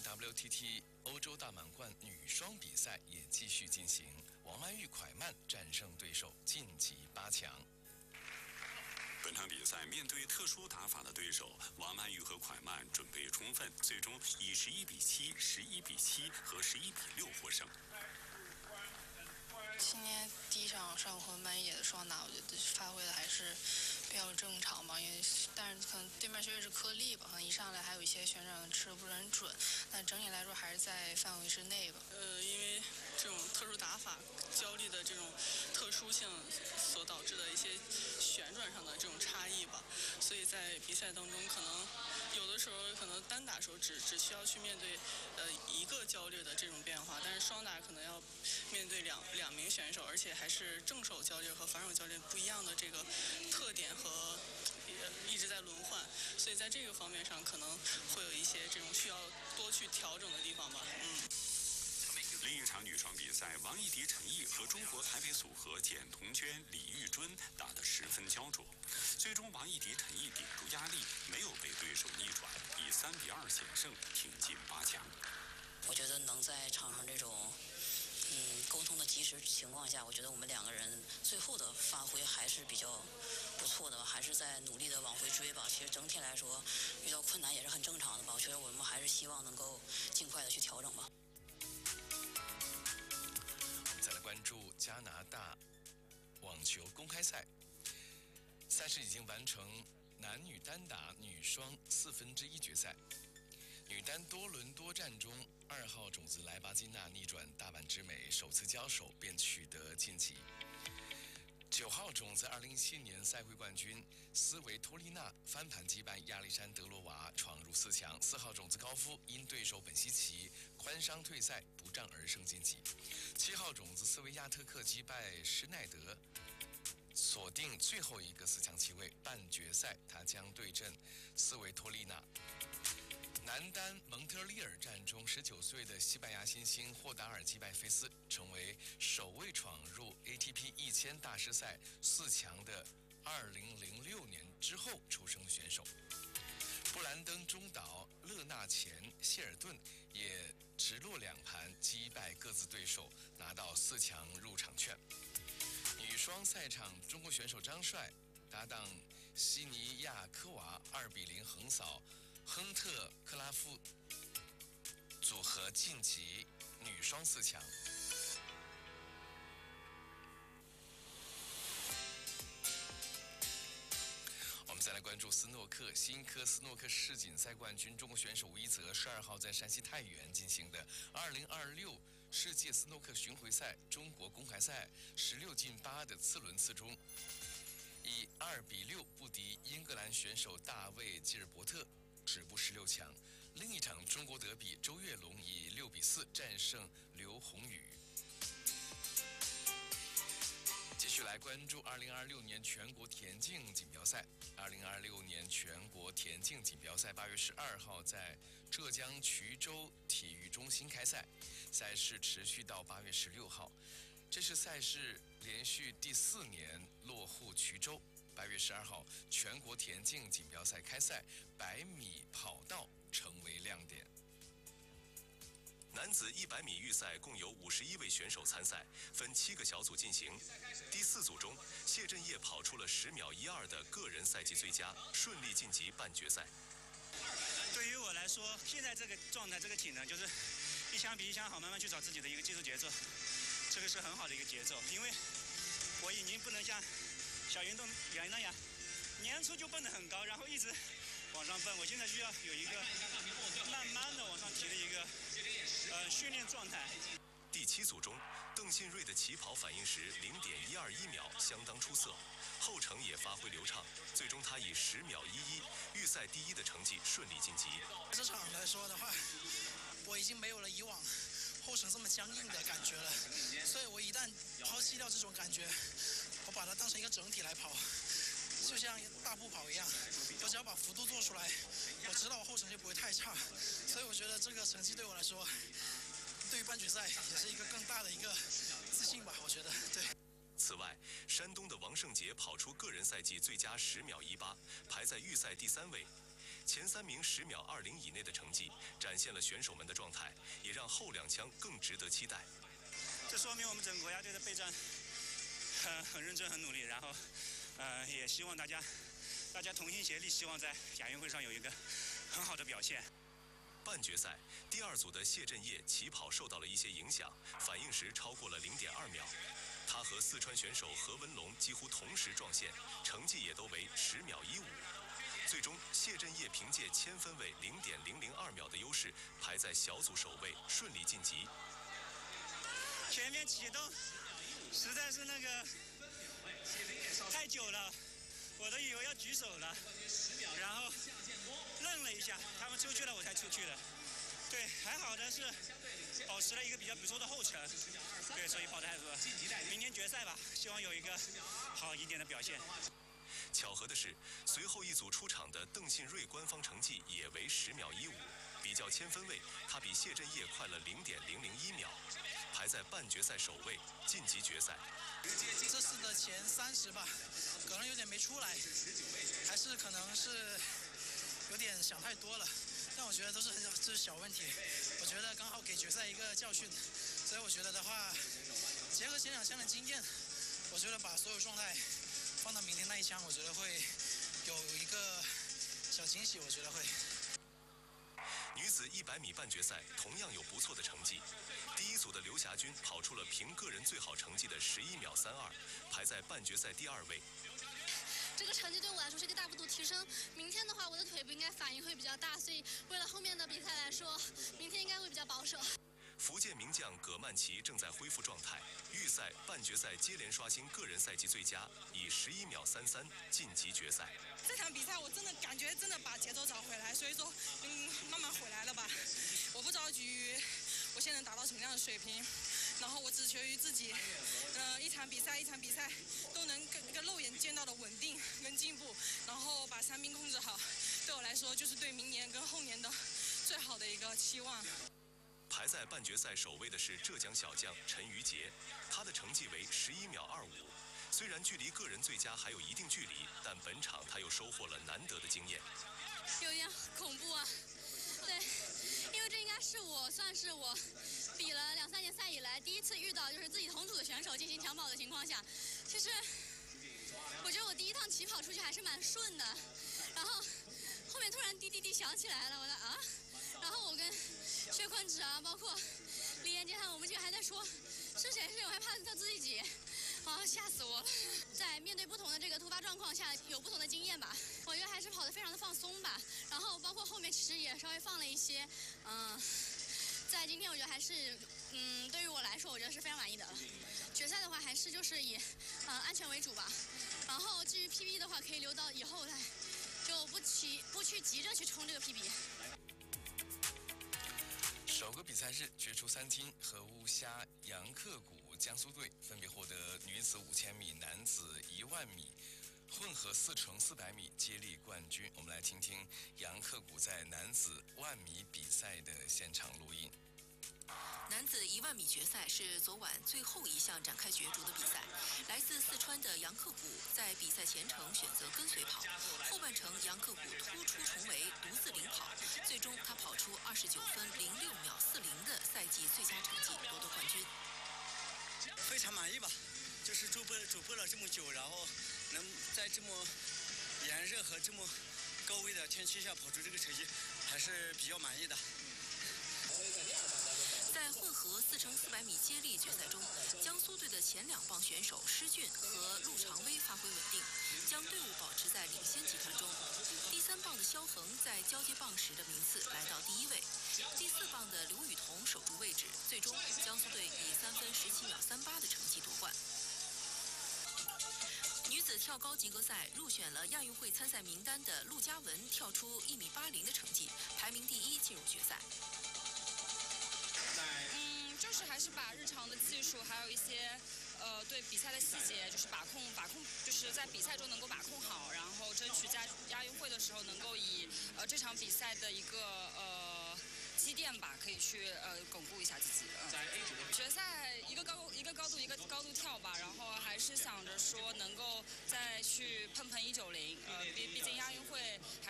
WTT 欧洲大满贯女双比赛也继续进行，王曼玉、蒯曼战胜对手晋级8强。 本场比赛面对特殊打法的对手，王曼玉和蒯曼准备充分，最终以11比7、11比7和11比6获胜。 今年第一场上混半野的双打，我觉得发挥的还是比较正常吧，但是可能对面确实是颗粒吧，可能一上来还有一些旋转吃的不是很准，但整体来说还是在范围之内吧。 因为这种特殊打法、焦虑的这种特殊性所导致的一些旋转上的这种差异吧，所以在比赛当中可能有的时候可能单打时候只需要去面对一个焦虑的这种变化，但是双打可能要面对两名选手，而且还是正手焦虑和反手焦虑不一样的这个特点和一直在轮换，所以在这个方面上可能会有一些这种需要多去调整的地方吧。 另一场女双比赛，王艺迪、陈毅和中国台北组合简彤娟、李玉臻打得十分焦灼，最终王艺迪、陈毅顶住压力，没有被对手逆转，以3比2险胜，挺进8强。 我觉得能在场上这种沟通的及时情况下，我觉得我们两个人最后的发挥还是比较不错的吧，还是在努力的往回追吧。其实整体来说，遇到困难也是很正常的吧。我觉得我们还是希望能够尽快的去调整吧。 我们再来关注加拿大网球公开赛，赛事已经完成男女单打女双1/4决赛。女单多轮多战中，2号种子莱巴金娜逆转大阪直美，首次交手便取得晋级。9号种子2017年赛会冠军斯维托利娜翻盘击败亚历山德罗娃，闯入4强。4号种子高夫因对手本西奇髋伤退赛，不战而胜晋级。7号种子斯维亚特克击败施耐德，锁定最后一个4强席位。半决赛他将对阵斯维托利娜。男单蒙特利尔站中，19岁的西班牙新星霍达尔击败菲斯，成为首位闯入 ATP 1000大师赛4强的2006年之后出生的选手。布兰登中岛、勒纳前、谢尔顿也直落2盘击败各自对手，拿到4强入场券。女双赛场，中国选手张帅搭档西尼亚科娃2比0横扫亨特克拉夫组合晋级女双4强。我们再来关注斯诺克，新科斯诺克世锦赛冠军中国选手吴一泽12号在山西太原进行的2026世界斯诺克巡回赛中国公开赛16进8的次轮次中，以2比6不敌英格兰选手大卫基尔伯特，止步16强。另一场中国德比，周跃龙以6比4战胜刘宏宇。继续来关注2026年全国田径锦标赛。2026年全国田径锦标赛8月12号在浙江衢州体育中心开赛，赛事持续到8月16号。这是赛事连续第4年落户衢州。8月12号，全国田径锦标赛开赛，100米跑道成为亮点。 男子100米预赛共有51位选手参赛，分7个小组进行。第4组中，谢震业跑出了10秒12的个人赛季最佳，顺利晋级半决赛。 对于我来说，现在这个状态、这个体能，就是一枪比一枪好，慢慢去找自己的一个技术节奏，这个是很好的一个节奏。因为我已经不能像小运动员那样，年初就蹦得很高，然后一直往上蹦。我现在需要有一个慢慢的往上提的一个训练状态。 第7组中，邓信瑞的起跑反应时0.121秒相当出色，后程也发挥流畅，最终他以10秒11预赛第1的成绩顺利晋级。 这场来说的话，我已经没有了以往后程这么僵硬的感觉了，所以我一旦抛弃掉这种感觉，我把它当成一个整体来跑，就像大步跑一样，我只要把幅度做出来，我知道我后程就不会太差，所以我觉得这个成绩对我来说，对于半决赛也是一个更大的一个自信吧，我觉得对。 此外，山东的王胜杰跑出个人赛季最佳10秒18，排在预赛第3位。 前3名10秒20以内的成绩，展现了选手们的状态，也让后2枪更值得期待。 这说明我们整个国家队的备战很认真、很努力，然后也希望大家同心协力，希望在亚运会上有一个很好的表现。 半决赛第2组的谢震业起跑受到了一些影响，反应时超过了0.2秒。他和四川选手何文龙几乎同时撞线，成绩也都为10秒15。最终，谢震业凭借1000分位0.002秒的优势，排在小组首位，顺利晋级。 前面启动实在是太久了，我都以为要举手了，然后愣了一下，他们出去了我才出去的。对，还好的是保持了一个比较不错的后程，对，所以跑得还不错。明天决赛吧，希望有一个好一点的表现。 巧合的是，随后一组出场的邓信瑞官方成绩也为10秒15，比较1000分位，他比谢震业快了0.001秒，排在半决赛首位，晋级决赛。 这次的前30吧，可能有点没出来，还是可能是有点想太多了。但我觉得这是小问题，我觉得刚好给决赛一个教训，所以我觉得的话，结合前2枪的经验，我觉得把所有状态放到明天那一枪，我觉得会有一个小惊喜，我觉得会。 女子100米半决赛同样有不错的成绩，第1组的刘霞军跑出了凭个人最好成绩的11秒32，排在半决赛第2位。 这个成绩对我来说是一个大幅度提升。明天的话，我的腿部应该反应会比较大，所以为了后面的比赛来说，明天应该会比较保守。 福建名将葛曼棋正在恢复状态，预赛、半决赛接连刷新个人赛季最佳，以11秒33晋级决赛。 这场比赛我真的感觉把节奏找回来，所以说慢慢回来了吧。我不着急于我现在能达到什么样的水平，然后我只求于自己，一场比赛都能跟肉眼见到的稳定跟进步，然后把伤病控制好，对我来说就是对明年跟后年的最好的一个期望。 排在半决赛首位的是浙江小将陈瑜杰，他的成绩为11秒25。虽然距离个人最佳还有一定距离，但本场他又收获了难得的经验。 有点恐怖啊，对，因为这应该是算是我比了2-3年赛以来第一次遇到就是自己同组的选手进行抢跑的情况下，其实我觉得我第一趟起跑出去还是蛮顺的，然后后面突然滴滴滴响起来了，我的啊，然后我跟薛坤芷啊，包括李岩杰他们，我们几个还在说是谁，我还怕他自己，啊，吓死我了！在面对不同的这个突发状况下，有不同的经验吧。我觉得还是跑得非常的放松吧，然后包括后面其实也稍微放了一些，在今天我觉得还是，对于我来说，我觉得是非常满意的。决赛的话，还是就是以安全为主吧。然后至于 PB 的话，可以留到以后来，就不去急着去冲这个 PB。 首个比赛日决出3金和巫虾杨克谷江苏队分别获得女子5000米、男子10000米混合4×400米接力冠军。我们来听听杨克谷在男子10000米比赛的现场录音。 男子10000米决赛是昨晚最后一项展开角逐的比赛。来自四川的杨克谷在比赛前程选择跟随跑，后半程杨克谷突出重围，独自领跑，最终他跑出29分06秒40的赛季最佳成绩，夺得冠军。 非常满意吧，就是主播了这么久，然后能在这么炎热和这么高温的天气下跑出这个成绩，还是比较满意的。 在混合4×400米接力决赛中，江苏队的前2棒选手施俊和陆长威发挥稳定，将队伍保持在领先集团中。第3棒的肖恒在交接棒时的名次来到第1位，第4棒的刘雨桐守住位置，最终江苏队以3分17秒38的成绩夺冠。女子跳高及格赛入选了亚运会参赛名单的陆嘉文跳出1.80米的成绩，排名第1进入决赛。 就是还是把日常的技术，还有一些对比赛的细节，就是把控，就是在比赛中能够把控好，然后争取在亚运会的时候能够以这场比赛的一个积淀吧，可以去巩固一下自己。决赛一个高度跳吧，然后还是想着说能够再去碰190，毕竟亚运会还。